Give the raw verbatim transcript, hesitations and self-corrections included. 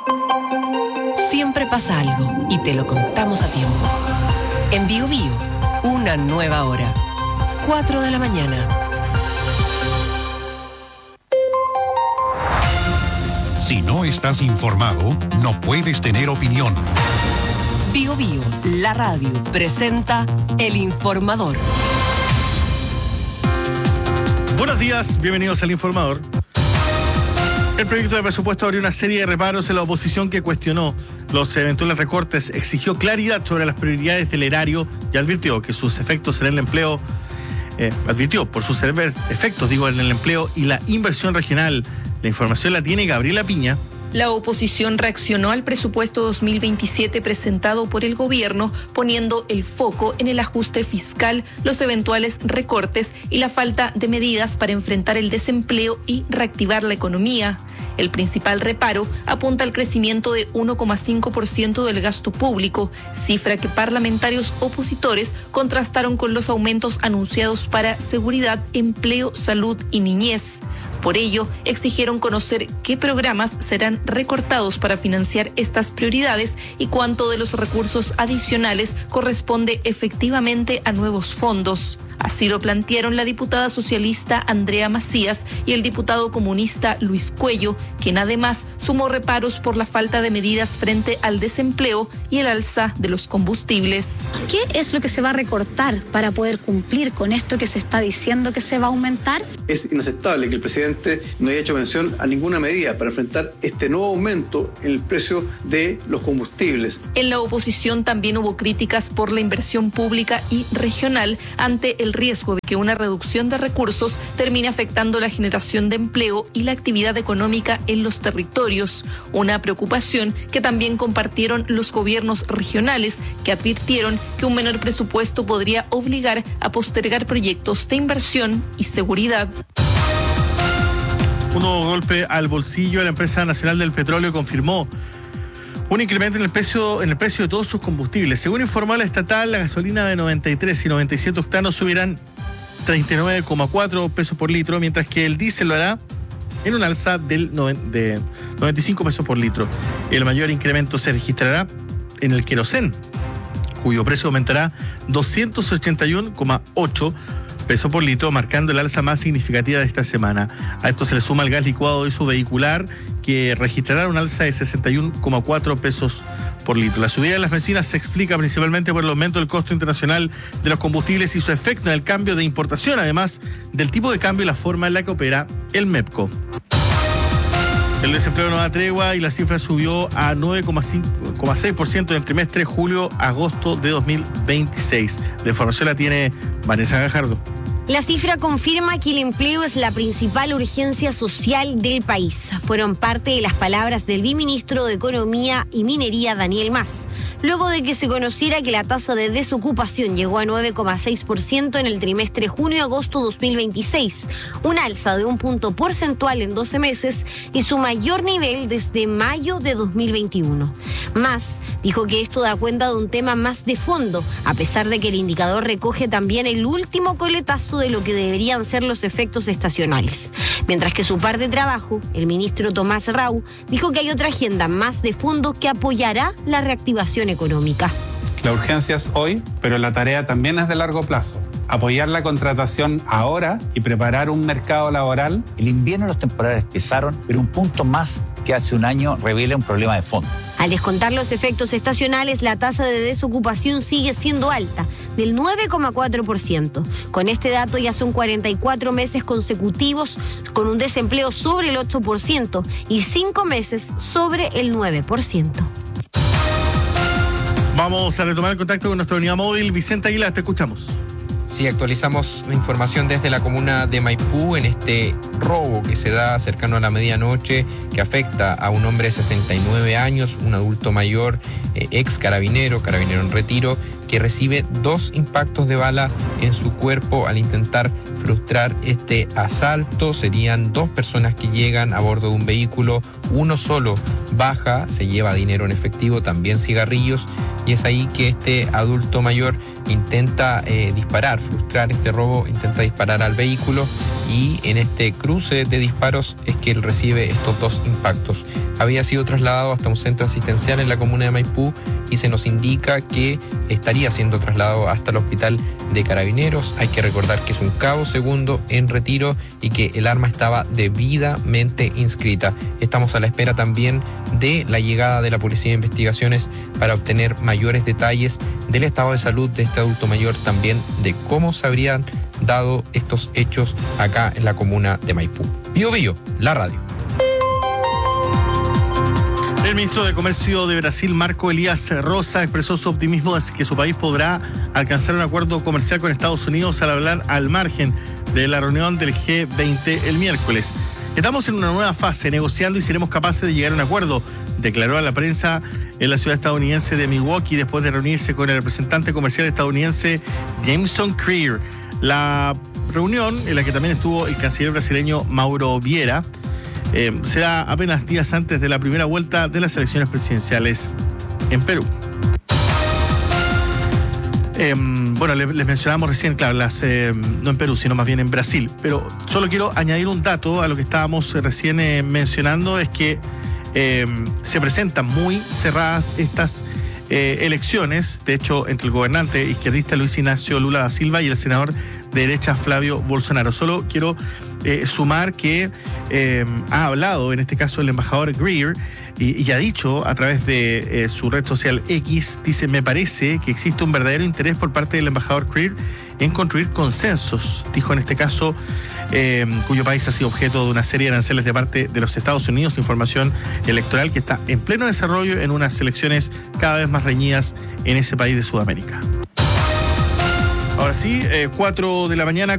Siempre pasa algo y te lo contamos a tiempo. En Bio Bio, una nueva hora. cuatro de la mañana. Si no estás informado, no puedes tener opinión. Bio Bio, la radio, presenta El Informador. Buenos días, bienvenidos al Informador. El proyecto de presupuesto abrió una serie de reparos en la oposición que cuestionó los eventuales recortes, exigió claridad sobre las prioridades del erario y advirtió que sus efectos en el empleo, eh, advirtió por sus efectos, digo, en el empleo y la inversión regional. La información la tiene Gabriela Piña. La oposición reaccionó al presupuesto dos mil veintisiete presentado por el gobierno, poniendo el foco en el ajuste fiscal, los eventuales recortes y la falta de medidas para enfrentar el desempleo y reactivar la economía. El principal reparo apunta al crecimiento de uno coma cinco por ciento del gasto público, cifra que parlamentarios opositores contrastaron con los aumentos anunciados para seguridad, empleo, salud y niñez. Por ello, exigieron conocer qué programas serán recortados para financiar estas prioridades y cuánto de los recursos adicionales corresponde efectivamente a nuevos fondos. Así lo plantearon la diputada socialista Andrea Macías y el diputado comunista Luis Cuello, quien además sumó reparos por la falta de medidas frente al desempleo y el alza de los combustibles. ¿Qué es lo que se va a recortar para poder cumplir con esto que se está diciendo que se va a aumentar? Es inaceptable que el presidente no haya hecho mención a ninguna medida para enfrentar este nuevo aumento en el precio de los combustibles. En la oposición también hubo críticas por la inversión pública y regional ante el riesgo de que una reducción de recursos termine afectando la generación de empleo y la actividad económica en los territorios. Una preocupación que también compartieron los gobiernos regionales, que advirtieron que un menor presupuesto podría obligar a postergar proyectos de inversión y seguridad. Un nuevo golpe al bolsillo de la empresa nacional del petróleo confirmó un incremento en el precio en el precio de todos sus combustibles. Según informó la estatal, la gasolina de noventa y tres y noventa y siete octanos subirán treinta y nueve coma cuatro pesos por litro, mientras que el diésel lo hará en un alza del de noventa y cinco pesos por litro. El mayor incremento se registrará en el querosén, cuyo precio aumentará doscientos ochenta y uno coma ocho pesos por litro, marcando el alza más significativa de esta semana. A esto se le suma el gas licuado de uso vehicular, que registrará un alza de sesenta y uno coma cuatro pesos por litro. La subida de las bencinas se explica principalmente por el aumento del costo internacional de los combustibles y su efecto en el cambio de importación, además del tipo de cambio y la forma en la que opera el MEPCO. El desempleo no da tregua y la cifra subió a nueve coma seis por ciento en el trimestre julio-agosto de dos mil veintiséis. La información la tiene Vanessa Gajardo. La cifra confirma que el empleo es la principal urgencia social del país. Fueron parte de las palabras del viceministro de Economía y Minería, Daniel Mas, luego de que se conociera que la tasa de desocupación llegó a nueve coma seis por ciento en el trimestre junio-agosto dos mil veintiséis, un alza de un punto porcentual en doce meses y su mayor nivel desde mayo de dos mil veintiuno. Mas dijo que esto da cuenta de un tema más de fondo, a pesar de que el indicador recoge también el último coletazo de lo que deberían ser los efectos estacionales. Mientras que su par de trabajo, el ministro Tomás Rau, dijo que hay otra agenda más de fondo que apoyará la reactivación económica. La urgencia es hoy, pero la tarea también es de largo plazo. Apoyar la contratación ahora y preparar un mercado laboral. El invierno y los temporales pesaron, pero un punto más que hace un año revela un problema de fondo. Al descontar los efectos estacionales, la tasa de desocupación sigue siendo alta, del nueve coma cuatro por ciento. Con este dato ya son cuarenta y cuatro meses consecutivos con un desempleo sobre el ocho por ciento y cinco meses sobre el nueve por ciento. Vamos a retomar el contacto con nuestra unidad móvil. Vicente Aguilar, te escuchamos. Sí, actualizamos la información desde la comuna de Maipú en este robo que se da cercano a la medianoche, que afecta a un hombre de sesenta y nueve años, un adulto mayor, eh, ex carabinero, carabinero en retiro, que recibe dos impactos de bala en su cuerpo al intentar frustrar este asalto. Serían dos personas que llegan a bordo de un vehículo, uno solo baja, se lleva dinero en efectivo, también cigarrillos, y es ahí que este adulto mayor intenta eh, disparar, frustrar este robo, intenta disparar al vehículo, y en este cruce de disparos es que él recibe estos dos impactos. Había sido trasladado hasta un centro asistencial en la comuna de Maipú y se nos indica que estaría siendo trasladado hasta el hospital de Carabineros. Hay que recordar que es un cabo segundo en retiro y que el arma estaba debidamente inscrita. Estamos a la espera también de la llegada de la Policía de Investigaciones para obtener mayores detalles del estado de salud de este adulto mayor, también de cómo se habrían dado estos hechos acá en la comuna de Maipú. Bío Bío, la radio. El ministro de Comercio de Brasil, Marco Elías Rosa, expresó su optimismo de que su país podrá alcanzar un acuerdo comercial con Estados Unidos al hablar al margen de la reunión del G veinte el miércoles. Estamos en una nueva fase, negociando y seremos capaces de llegar a un acuerdo, declaró a la prensa en la ciudad estadounidense de Milwaukee después de reunirse con el representante comercial estadounidense Jameson Creer. La reunión, en la que también estuvo el canciller brasileño Mauro Vieira, Eh, se da apenas días antes de la primera vuelta de las elecciones presidenciales en Perú. Eh, bueno, les, les mencionamos recién, claro, las, eh, no en Perú, sino más bien en Brasil, pero solo quiero añadir un dato a lo que estábamos recién eh, mencionando, es que eh, se presentan muy cerradas estas eh, elecciones, de hecho, entre el gobernante izquierdista Luis Ignacio Lula da Silva y el senador de derecha Flavio Bolsonaro. Solo quiero eh, sumar que eh, ha hablado, en este caso, el embajador Greer, y, y ha dicho a través de eh, su red social X, dice: me parece que existe un verdadero interés por parte del embajador Greer en construir consensos, dijo en este caso, eh, cuyo país ha sido objeto de una serie de aranceles de parte de los Estados Unidos, información electoral que está en pleno desarrollo en unas elecciones cada vez más reñidas en ese país de Sudamérica. Ahora sí, eh, cuatro de la mañana.